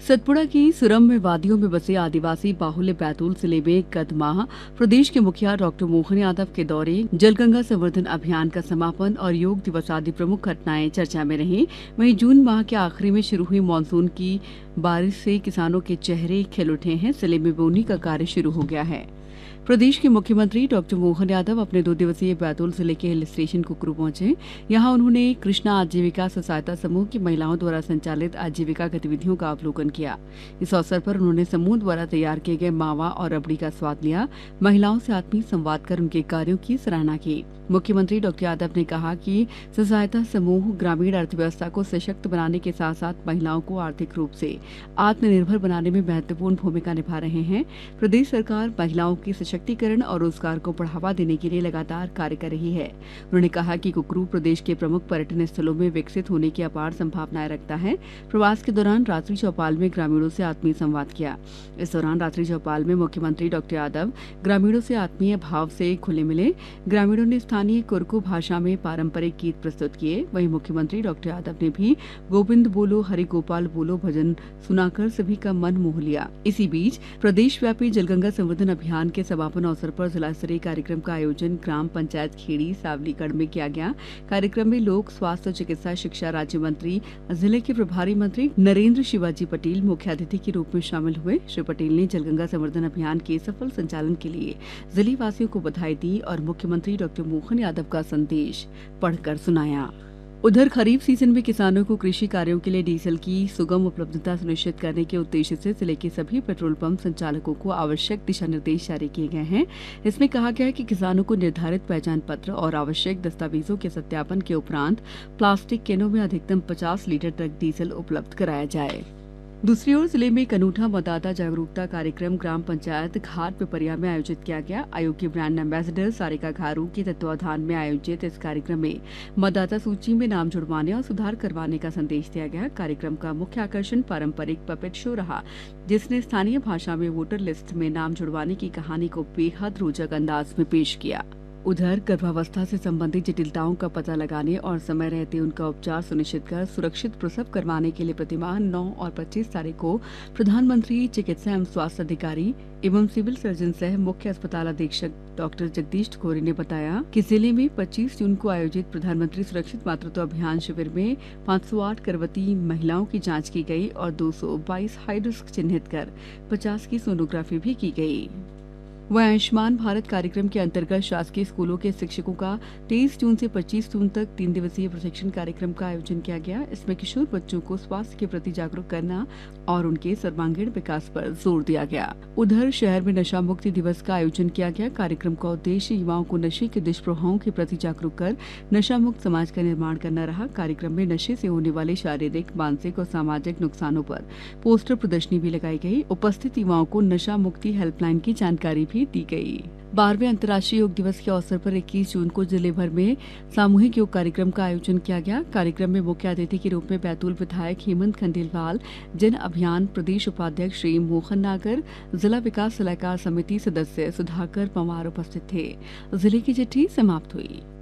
सतपुड़ा की सुरम्य वादियों में बसे आदिवासी बाहुल्य बैतूल जिले में गत माह प्रदेश के मुखिया डॉक्टर मोहन यादव के दौरे, जलगंगा संवर्धन अभियान का समापन और योग दिवस आदि प्रमुख घटनाएं चर्चा में रहीं। वहीं जून माह के आखिरी में शुरू हुई मानसून की बारिश से किसानों के चेहरे खिल उठे हैं। जिले में बोनी का कार्य शुरू हो गया है। प्रदेश के मुख्यमंत्री डॉक्टर मोहन यादव अपने 2 दिवसीय बैतूल जिले के हिल स्टेशन कुकरू पहुंचे। यहां उन्होंने कृष्णा आजीविका स्व सहायता समूह की महिलाओं द्वारा संचालित आजीविका गतिविधियों का अवलोकन किया। इस अवसर पर उन्होंने समूह द्वारा तैयार किए गए मावा और रबड़ी का स्वाद लिया। महिलाओं से आत्मीय संवाद कर उनके कार्यों की सराहना की। मुख्यमंत्री डॉक्टर यादव ने कहा कि स्व सहायता समूह ग्रामीण अर्थव्यवस्था को सशक्त बनाने के साथ साथ महिलाओं को आर्थिक रूप से आत्मनिर्भर बनाने में महत्वपूर्ण भूमिका निभा रहे हैं। प्रदेश सरकार महिलाओं के सशक्तिकरण और रोजगार को बढ़ावा देने के लिए लगातार कार्य कर रही है। उन्होंने कहा कि कुकरू प्रदेश के प्रमुख पर्यटन स्थलों में विकसित होने की अपार संभावनाएं रखता है। प्रवास के दौरान रात्रि चौपाल में ग्रामीणों से आत्मीय संवाद किया। इस दौरान रात्रि चौपाल में मुख्यमंत्री डॉक्टर यादव ग्रामीणों से आत्मीय भाव से खुले मिले। ग्रामीणों ने स्थानीय कुरकू भाषा में पारंपरिक गीत प्रस्तुत किए। वहीं मुख्यमंत्री डॉक्टर यादव ने भी गोविंद बोलो हरि गोपाल बोलो भजन सुनाकर सभी का मन मोह लिया। इसी बीच प्रदेश व्यापी जलगंगा संवर्धन अभियान के समापन अवसर पर जिला स्तरीय कार्यक्रम का आयोजन ग्राम पंचायत खेड़ी सावलीगढ़ में किया गया। कार्यक्रम में लोक स्वास्थ्य और चिकित्सा शिक्षा राज्य मंत्री, जिले के प्रभारी मंत्री नरेंद्र शिवाजी पटेल मुख्य अतिथि के रूप में शामिल हुए। श्री पटेल ने जलगंगा संवर्धन अभियान के सफल संचालन के लिए जिले वासियों को बधाई दी और मुख्यमंत्री डॉक्टर मोहन यादव का संदेश पढ़कर सुनाया। उधर खरीफ सीजन में किसानों को कृषि कार्यों के लिए डीजल की सुगम उपलब्धता सुनिश्चित करने के उद्देश्य से जिले के सभी पेट्रोल पंप संचालकों को आवश्यक दिशा निर्देश जारी किए गए हैं। इसमें कहा गया है कि किसानों को निर्धारित पहचान पत्र और आवश्यक दस्तावेजों के सत्यापन के उपरांत प्लास्टिक कैनों में अधिकतम 50 लीटर तक डीजल उपलब्ध कराया जाए। दूसरी ओर जिले में अनूठा मतदाता जागरूकता कार्यक्रम ग्राम पंचायत घाट पिपरिया में आयोजित किया गया। आयोग की ब्रांड एम्बेसडर सारिका घारू के तत्वाधान में आयोजित इस कार्यक्रम में मतदाता सूची में नाम जुड़वाने और सुधार करवाने का संदेश दिया गया। कार्यक्रम का मुख्य आकर्षण पारंपरिक पपेट शो रहा, जिसने स्थानीय भाषा में वोटर लिस्ट में नाम जुड़वाने की कहानी को बेहद रोचक अंदाज में पेश किया। उधर गर्भावस्था से संबंधित जटिलताओं का पता लगाने और समय रहते उनका उपचार सुनिश्चित कर सुरक्षित प्रसव करवाने के लिए प्रतिमाह 9 और 25 तारीख को प्रधानमंत्री चिकित्सा एवं स्वास्थ्य अधिकारी एवं सिविल सर्जन सह मुख्य अस्पताल अधीक्षक डॉक्टर जगदीश ठकोरी ने बताया कि जिले में 25 जून को आयोजित प्रधानमंत्री सुरक्षित मातृत्व अभियान शिविर में 508 गर्भवती महिलाओं की जाँच की गई और 222 हाई रिस्क चिन्हित कर 50 की सोनोग्राफी भी की गई। वह आयुष्मान भारत कार्यक्रम के अंतर्गत शासकीय स्कूलों के शिक्षकों का 23 जून से 25 जून तक 3 दिवसीय प्रशिक्षण कार्यक्रम का आयोजन किया गया। इसमें किशोर बच्चों को स्वास्थ्य के प्रति जागरूक करना और उनके सर्वांगीण विकास पर जोर दिया गया। उधर शहर में नशा मुक्ति दिवस का आयोजन किया गया। कार्यक्रम का उद्देश्य युवाओं को नशे के दुष्प्रभावों के प्रति जागरूक कर नशा मुक्त समाज का निर्माण करना रहा। कार्यक्रम में नशे से होने वाले शारीरिक, मानसिक और सामाजिक नुकसानों पर पोस्टर प्रदर्शनी भी लगाई गई। उपस्थित युवाओं को नशा मुक्ति हेल्पलाइन की जानकारी भी दी गई। 12वें अंतर्राष्ट्रीय योग दिवस के अवसर पर 21 जून को जिले भर में सामूहिक योग कार्यक्रम का आयोजन किया गया। कार्यक्रम में मुख्य अतिथि के रूप में बैतूल विधायक हेमंत खंडेलवाल, जन अभियान प्रदेश उपाध्यक्ष श्री मोहन नागर, जिला विकास सलाहकार समिति सदस्य सुधाकर पंवार उपस्थित थे। जिले की चिट्ठी समाप्त हुई।